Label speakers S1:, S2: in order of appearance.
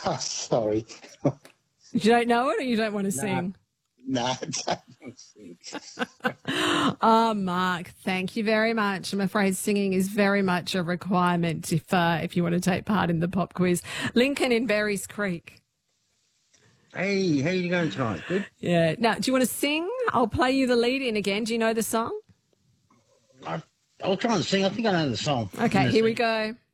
S1: Sorry.
S2: You don't know it or you don't want to sing?
S1: No.
S2: Oh, Mark, thank you very much. I'm afraid singing is very much a requirement if you want to take part in the pop quiz. Lincoln in Berries Creek.
S3: Hey, how you going tonight? Good?
S2: Yeah. Now, do you want to sing? I'll play you the lead in again. Do you know the song?
S3: I'll try and sing. I think I know the song.
S2: Okay, here we go.